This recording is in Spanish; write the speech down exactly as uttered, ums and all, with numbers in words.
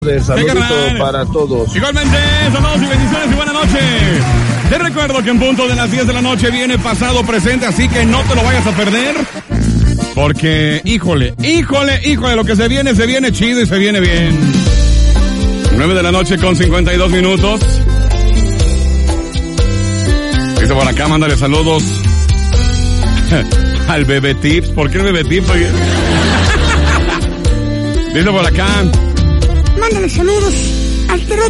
De saludito para todos. Igualmente, saludos y bendiciones y buenas noches. Te recuerdo que en punto de las diez de la noche viene pasado presente, así que no te lo vayas a perder. Porque, híjole, híjole, híjole, lo que se viene, se viene chido y se viene bien. nueve de la noche con cincuenta y dos minutos. Dice por acá, mándale saludos al Bebé Tips. ¿Por qué el Bebé Tips? Dice por acá, mándale saludos al Terror